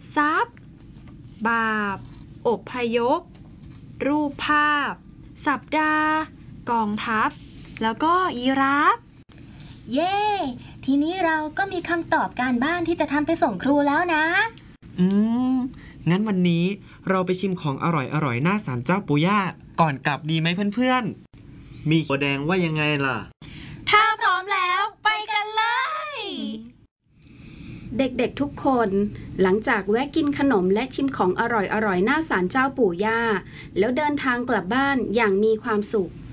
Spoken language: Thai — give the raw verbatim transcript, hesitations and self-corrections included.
ทรัพย์บาปอพยพรูปภาพสัปดาห์กองทัพแล้วก็ยีราฟเย้ทีนี้เราก็มีคำตอบการบ้านที่จะทำไปส่งครูแล้วนะอืมงั้นวันนี้เราไปชิมของอร่อยๆหน้าศาลเจ้าปู่ย่าก่อนกลับดีไหมเพื่อนๆมีหัวแดงว่ายังไงล่ะถ้าพร้อมแล้วไปกันเลยเด็กๆทุกคนหลังจากแวะกินขนมและชิมของอร่อยๆหน้าศาลเจ้าปู่ย่าแล้วเดินทางกลับบ้านอย่างมีความสุข